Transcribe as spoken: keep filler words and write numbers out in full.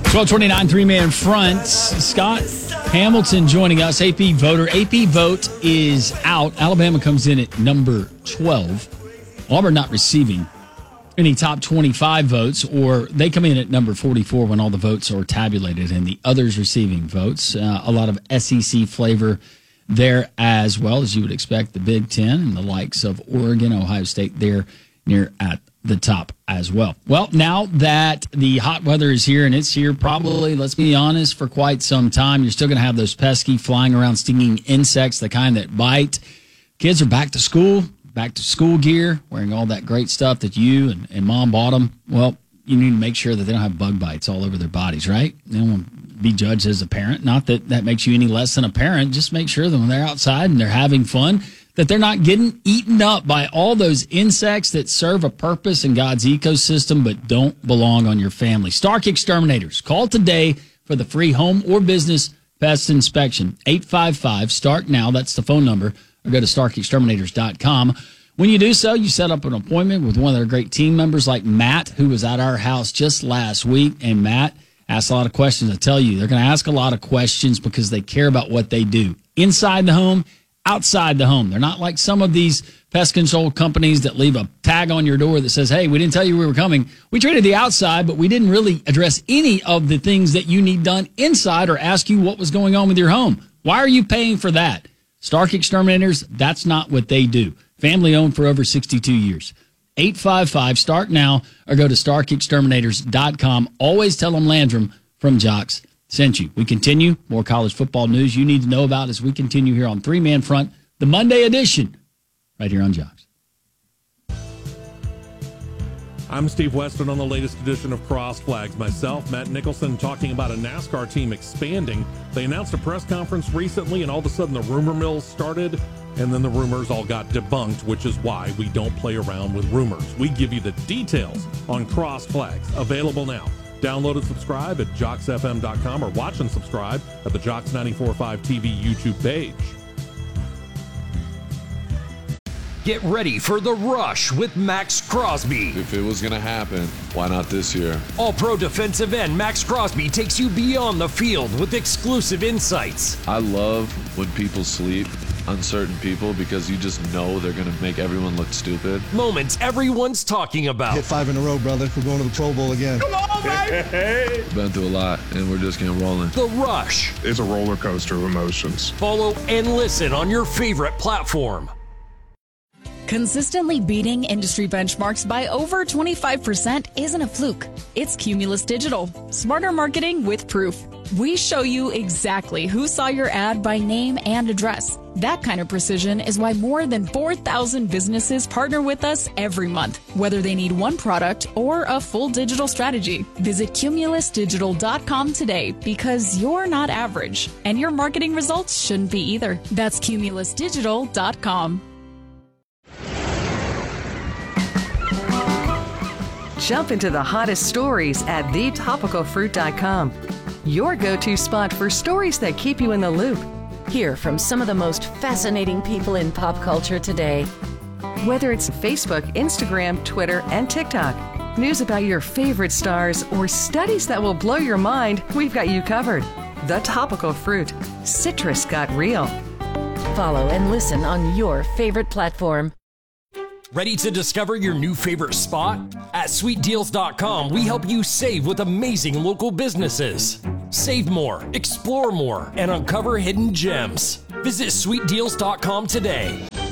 twelve twenty-nine, three-man front. Scott Hamilton joining us, A P voter. A P vote is out. Alabama comes in at number twelve. Auburn not receiving any top twenty-five votes, or they come in at number forty-four when all the votes are tabulated, and the others receiving votes. Uh, a lot of S E C flavor there as well, as you would expect. The Big Ten and the likes of Oregon, Ohio State there near at the top as well. Well, now that the hot weather is here, and it's here probably, let's be honest, for quite some time, you're still going to have those pesky, flying around, stinging insects, the kind that bite. Kids are back to school, back to school gear, wearing all that great stuff that you and, and mom bought them. Well, you need to make sure that they don't have bug bites all over their bodies, right? They don't want to be judged as a parent. Not that that makes you any less than a parent. Just make sure that when they're outside and they're having fun, that they're not getting eaten up by all those insects that serve a purpose in God's ecosystem but don't belong on your family. Stark Exterminators. Call today for the free home or business pest inspection. eight five five, STARK now. That's the phone number. Or go to stark exterminators dot com. When you do so, you set up an appointment with one of their great team members like Matt, who was at our house just last week. And Matt asked a lot of questions. I tell you, they're going to ask a lot of questions because they care about what they do. Inside the home, outside the home. They're not like some of these pest control companies that leave a tag on your door that says, hey, we didn't tell you we were coming. We treated the outside, but we didn't really address any of the things that you need done inside or ask you what was going on with your home. Why are you paying for that? Stark Exterminators, that's not what they do. Family owned for over sixty-two years. eight five five, STARK now, or go to stark exterminators dot com. Always tell them Landrum from Jocks sent you. We continue. More college football news you need to know about as we continue here on Three Man Front, the Monday edition, right here on Jocks. I'm Steve Weston on the latest edition of Cross Flags. Myself, Matt Nicholson, talking about a NASCAR team expanding. They announced a press conference recently, and all of a sudden the rumor mill started, and then the rumors all got debunked, which is why we don't play around with rumors. We give you the details on Cross Flags, available now. Download and subscribe at jocks f m dot com or watch and subscribe at the Jocks ninety-four point five T V YouTube page. Get ready for The Rush with Max Crosby. If it was going to happen, why not this year? All-pro defensive end Max Crosby takes you beyond the field with exclusive insights. I love when people sleep, uncertain people, because you just know they're going to make everyone look stupid. Moments everyone's talking about. Hit five in a row, brother. We're going to the Pro Bowl again. Come on, baby! Been through a lot, and we're just getting rolling. The Rush. It's a roller coaster of emotions. Follow and listen on your favorite platform. Consistently beating industry benchmarks by over twenty-five percent isn't a fluke. It's Cumulus Digital. Smarter marketing with proof. We show you exactly who saw your ad by name and address. That kind of precision is why more than four thousand businesses partner with us every month, whether they need one product or a full digital strategy. Visit cumulus digital dot com today, because you're not average, and your marketing results shouldn't be either. That's cumulus digital dot com. Jump into the hottest stories at the topical fruit dot com. Your go-to spot for stories that keep you in the loop. Hear from some of the most fascinating people in pop culture today. Whether it's Facebook, Instagram, Twitter, and TikTok, news about your favorite stars, or studies that will blow your mind, we've got you covered. The Topical Fruit. Citrus got real. Follow and listen on your favorite platform. Ready to discover your new favorite spot? At sweet deals dot com, we help you save with amazing local businesses. Save more, explore more, and uncover hidden gems. Visit sweet deals dot com today.